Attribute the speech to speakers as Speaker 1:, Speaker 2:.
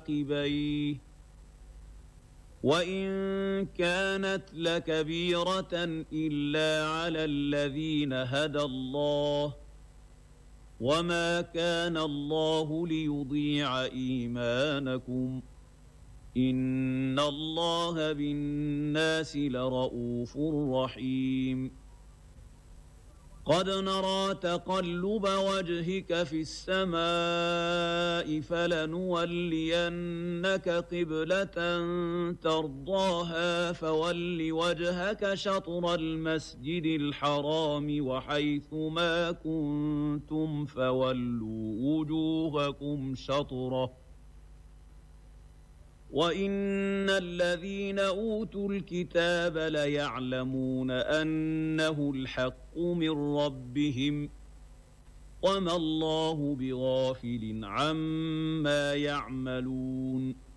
Speaker 1: عقبيه وإن كانت لكبيرة إلا على الذين هدى الله وما كان الله ليضيع إيمانكم إن الله بالناس لرءوف رحيم قد نرى تقلب وجهك في السماء فلنولينك قبلة ترضاها فول وجهك شطر المسجد الحرام وحيث ما كنتم فولوا وجوهكم شطره وإن الذين أوتوا الكتاب ليعلمون أنه الحق من ربهم وما الله بغافل عما يعملون